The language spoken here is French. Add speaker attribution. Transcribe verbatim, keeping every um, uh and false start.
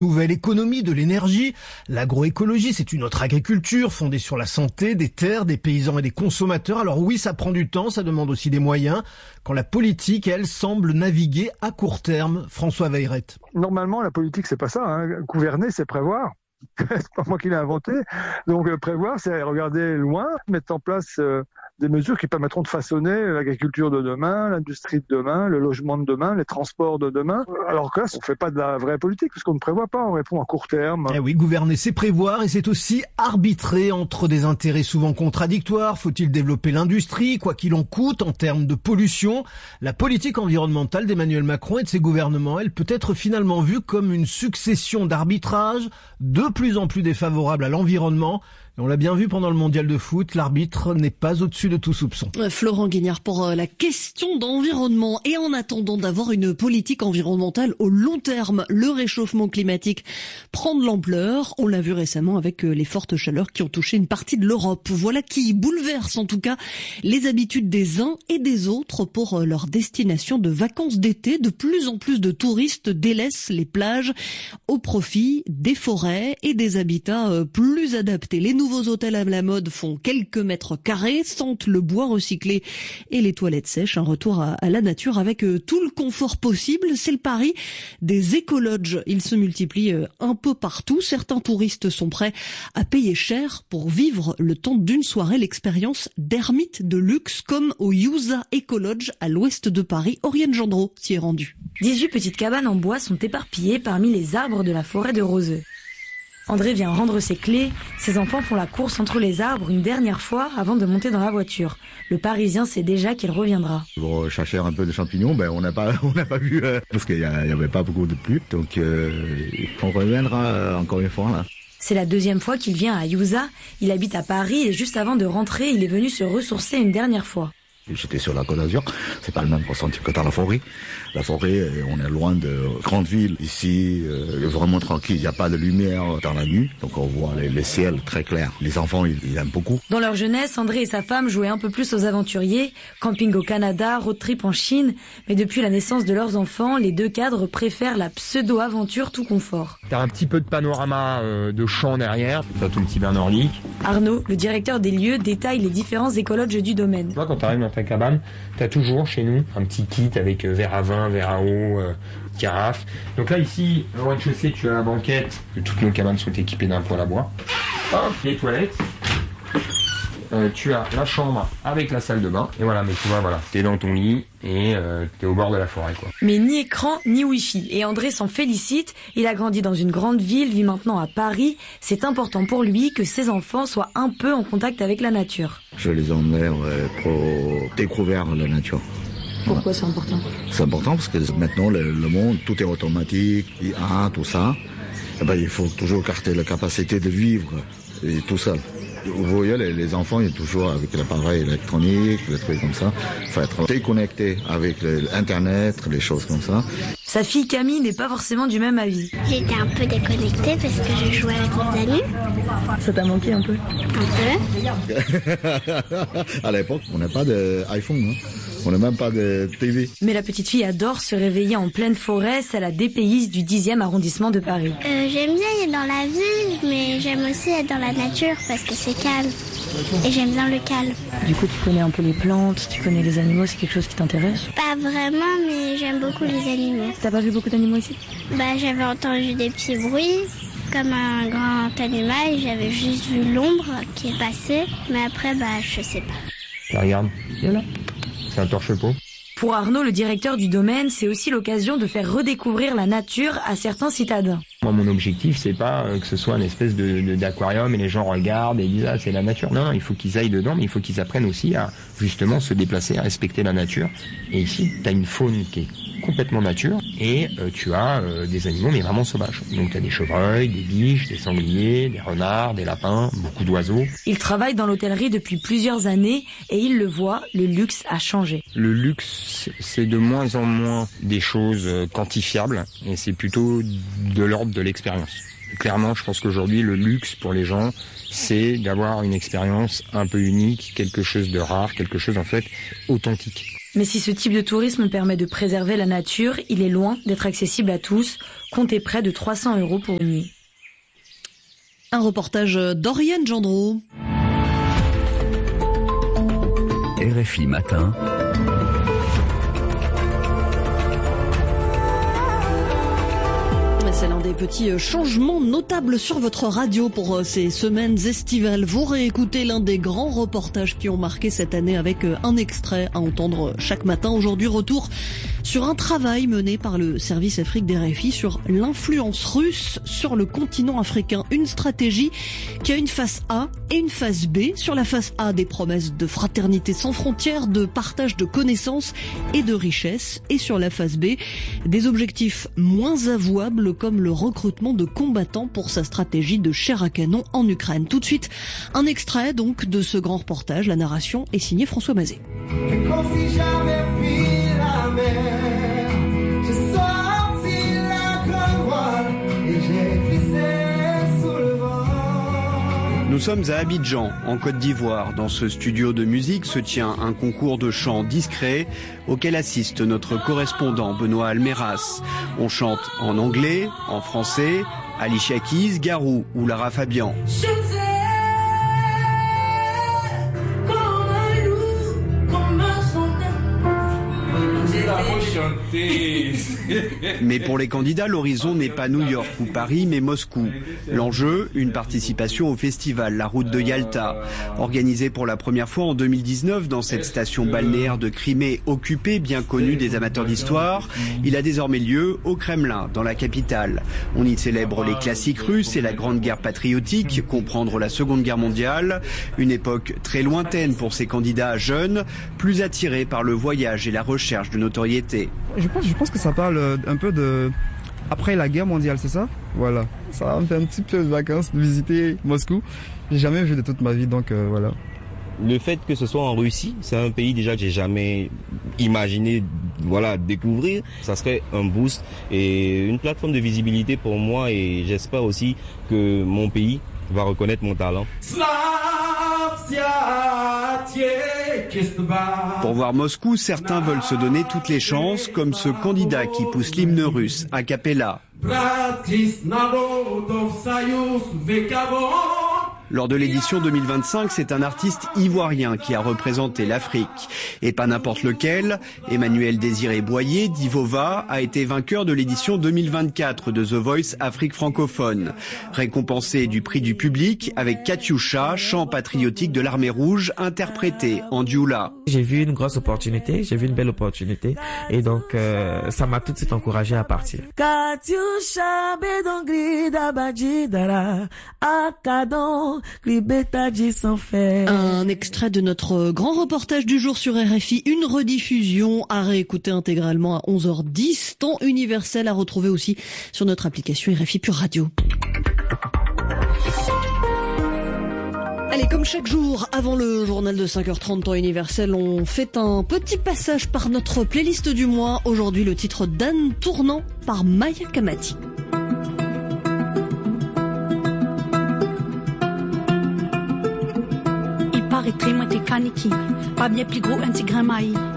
Speaker 1: Nouvelle économie de l'énergie, l'agroécologie, c'est une autre agriculture fondée sur la santé des terres, des paysans et des consommateurs. Alors oui, ça prend du temps, ça demande aussi des moyens, quand la politique, elle, semble naviguer à court terme. François Weyrette.
Speaker 2: Normalement, la politique, c'est pas ça, hein. Gouverner, c'est prévoir. C'est pas moi qui l'ai inventé. Donc euh, prévoir, c'est regarder loin, mettre en place euh, des mesures qui permettront de façonner l'agriculture de demain, l'industrie de demain, le logement de demain, les transports de demain. Alors que là, on ne fait pas de la vraie politique, parce qu'on ne prévoit pas, on répond à court terme.
Speaker 1: Eh oui, gouverner, c'est prévoir, et c'est aussi arbitrer entre des intérêts souvent contradictoires. Faut-il développer l'industrie, quoi qu'il en coûte, en termes de pollution? La politique environnementale d'Emmanuel Macron et de ses gouvernements, elle peut être finalement vue comme une succession d'arbitrages, de plus en plus défavorables à l'environnement. Et on l'a bien vu pendant le mondial de foot, l'arbitre n'est pas au-dessus de tout soupçon.
Speaker 3: Florent Guignard pour la question d'environnement. Et en attendant d'avoir une politique environnementale au long terme, le réchauffement climatique prend de l'ampleur. On l'a vu récemment avec les fortes chaleurs qui ont touché une partie de l'Europe. Voilà qui bouleverse en tout cas les habitudes des uns et des autres pour leur destination de vacances d'été. De plus en plus de touristes délaissent les plages au profit des forêts et des habitats plus adaptés. Les nouveaux hôtels à la mode font quelques mètres carrés, sentent le bois recyclé et les toilettes sèches. Un retour à, à la nature avec tout le confort possible. C'est le pari des écolodges. Ils se multiplient un peu partout. Certains touristes sont prêts à payer cher pour vivre le temps d'une soirée l'expérience d'ermite de luxe, comme au Yuza Ecolodge à l'ouest de Paris. Oriane Gendreau s'y est rendue.
Speaker 4: dix-huit petites cabanes en bois sont éparpillées parmi les arbres de la forêt de Roseux. André vient rendre ses clés. Ses enfants font la course entre les arbres une dernière fois avant de monter dans la voiture. Le Parisien sait déjà qu'il reviendra.
Speaker 5: Pour chercher un peu de champignons, ben on n'a pas, on n'a pas vu euh, parce qu'il y, y avait pas beaucoup de pluie, donc euh, on reviendra euh, encore une fois là.
Speaker 4: C'est la deuxième fois qu'il vient à Yuza. Il habite à Paris et juste avant de rentrer, il est venu se ressourcer une dernière fois.
Speaker 5: J'étais sur la Côte d'Azur, c'est pas le même ressenti que dans la forêt. La forêt, on est loin de grandes villes. Ici, euh, vraiment tranquille, il n'y a pas de lumière dans la nuit, donc on voit les, les ciels très clairs. Les enfants, ils, ils aiment beaucoup.
Speaker 4: Dans leur jeunesse, André et sa femme jouaient un peu plus aux aventuriers, camping au Canada, road trip en Chine. Mais depuis la naissance de leurs enfants, les deux cadres préfèrent la pseudo-aventure tout confort.
Speaker 6: T'as un petit peu de panorama euh, de champs derrière, t'as ton petit bain nordique.
Speaker 4: Arnaud, le directeur des lieux, détaille les différents écolodges du domaine.
Speaker 6: Tu vois, quand t'arrives dans ta cabane, t'as toujours chez nous un petit kit avec euh, verre à vin, verre à eau, euh, carafe. Donc là ici, au rez-de-chaussée, tu as la banquette. Toutes nos cabanes sont équipées d'un poêle à bois. Hop, les toilettes. Euh, tu as la chambre avec la salle de bain. Et voilà, mais tu vois, voilà, t'es dans ton lit et euh, t'es au bord de la forêt, quoi.
Speaker 4: Mais ni écran, ni wifi. Et André s'en félicite. Il a grandi dans une grande ville, vit maintenant à Paris. C'est important pour lui que ses enfants soient un peu en contact avec la nature.
Speaker 5: Je les emmène ouais, pour découvrir la nature.
Speaker 4: Pourquoi c'est important?
Speaker 5: C'est important parce que maintenant, le, le monde, tout est automatique, I A, tout ça. Et ben, il faut toujours garder la capacité de vivre et tout seul. Vous voyez, les, les enfants, ils sont toujours avec l'appareil électronique, les trucs comme ça. Il faut être déconnecté avec l'Internet, les choses comme ça.
Speaker 4: Sa fille Camille n'est pas forcément du même avis.
Speaker 7: J'étais un peu déconnectée parce que je jouais avec mes amis.
Speaker 4: Ça t'a manqué un peu?
Speaker 7: Un
Speaker 5: peu. À l'époque, on n'a pas d'iPhone, hein. On n'a même pas de T V.
Speaker 4: Mais la petite fille adore se réveiller en pleine forêt, ça la dépayse du dixième arrondissement de Paris.
Speaker 7: Euh, j'aime bien être dans la ville, mais j'aime aussi être dans la nature parce que c'est calme. Et j'aime bien le calme.
Speaker 4: Du coup, tu connais un peu les plantes, tu connais les animaux, c'est quelque chose qui t'intéresse?
Speaker 7: Pas vraiment, mais j'aime beaucoup les animaux.
Speaker 4: T'as pas vu beaucoup d'animaux ici?
Speaker 7: Bah, j'avais entendu des petits bruits, comme un grand animal, j'avais juste vu l'ombre qui est passée, mais après, bah, je sais pas.
Speaker 6: Là, regarde, il est là. C'est un torche-peau.
Speaker 4: Pour Arnaud, le directeur du domaine, c'est aussi l'occasion de faire redécouvrir la nature à certains citadins.
Speaker 6: Moi, mon objectif, c'est pas que ce soit une espèce de, de d'aquarium et les gens regardent et disent ah c'est la nature. Non, il faut qu'ils aillent dedans, mais il faut qu'ils apprennent aussi à justement se déplacer, à respecter la nature. Et ici, tu as une faune qui est complètement nature et euh, tu as euh, des animaux mais vraiment sauvages. Donc tu as des chevreuils, des biches, des sangliers, des renards, des lapins, beaucoup d'oiseaux.
Speaker 4: Il travaille dans l'hôtellerie depuis plusieurs années et il le voit, le luxe a changé.
Speaker 6: Le luxe, c'est de moins en moins des choses quantifiables et c'est plutôt de l'ordre de l'expérience. Clairement, je pense qu'aujourd'hui, le luxe pour les gens, c'est d'avoir une expérience un peu unique, quelque chose de rare, quelque chose en fait authentique.
Speaker 4: Mais si ce type de tourisme permet de préserver la nature, il est loin d'être accessible à tous. Comptez près de trois cents euros pour une nuit.
Speaker 3: Un reportage d'Oriane Gendreau.
Speaker 8: R F I Matin.
Speaker 3: C'est l'un des petits changements notables sur votre radio pour ces semaines estivales. Vous réécoutez l'un des grands reportages qui ont marqué cette année avec un extrait à entendre chaque matin. Aujourd'hui, retour sur un travail mené par le service Afrique d'R F I sur l'influence russe sur le continent africain. Une stratégie qui a une face A et une face B. Sur la face A, des promesses de fraternité sans frontières, de partage de connaissances et de richesses. Et sur la face B, des objectifs moins avouables comme le recrutement de combattants pour sa stratégie de chair à canon en Ukraine. Tout de suite, un extrait donc de ce grand reportage. La narration est signée François Mazet.
Speaker 9: Comme si j'avais pris la mer, j'ai sorti la grande voile et j'ai glissé sous le vent.
Speaker 10: Nous sommes à Abidjan, en Côte d'Ivoire. Dans ce studio de musique se tient un concours de chant discret auquel assiste notre correspondant Benoît Almeras. On chante en anglais, en français, Alicia Keys, Garou ou Lara Fabian. Mais pour les candidats, l'horizon n'est pas New York ou Paris, mais Moscou. L'enjeu, une participation au festival La Route de Yalta. Organisé pour la première fois en deux mille dix-neuf dans cette station balnéaire de Crimée occupée, bien connue des amateurs d'histoire, il a désormais lieu au Kremlin, dans la capitale. On y célèbre les classiques russes et la Grande Guerre patriotique, comprendre la Seconde Guerre mondiale. Une époque très lointaine pour ces candidats jeunes, plus attirés par le voyage et la recherche de notoriété.
Speaker 11: Je pense, je pense que ça parle un peu de après la guerre mondiale, c'est ça? Voilà. Ça va me faire un petit peu de vacances de visiter Moscou. J'ai jamais vu de toute ma vie, donc euh, voilà.
Speaker 12: Le fait que ce soit en Russie, c'est un pays déjà que j'ai jamais imaginé, voilà, découvrir. Ça serait un boost et une plateforme de visibilité pour moi, et j'espère aussi que mon pays va reconnaître mon talent.
Speaker 10: Pour voir Moscou, certains veulent se donner toutes les chances, comme ce candidat qui pousse l'hymne russe a cappella. Lors de l'édition deux mille vingt-cinq, c'est un artiste ivoirien qui a représenté l'Afrique. Et pas n'importe lequel. Emmanuel Désiré Boyer, d'Ivova, a été vainqueur de l'édition deux mille vingt-quatre de The Voice Afrique francophone. Récompensé du prix du public avec Katyusha, chant patriotique de l'armée rouge, interprété en dioula.
Speaker 13: J'ai vu une grosse opportunité, j'ai vu une belle opportunité. Et donc, euh, ça m'a tout de suite encouragé à partir. Katyusha,
Speaker 3: un extrait de notre grand reportage du jour sur R F I, une rediffusion à réécouter intégralement à onze heures dix, temps universel à retrouver aussi sur notre application R F I Pure Radio. Allez, comme chaque jour, avant le journal de cinq heures trente, temps universel, on fait un petit passage par notre playlist du mois. Aujourd'hui, le titre d'Anne Tournant par Maya Kamati.
Speaker 14: Paraîtrait moi t'es kaniki, pas bien plus gros un tigre maï.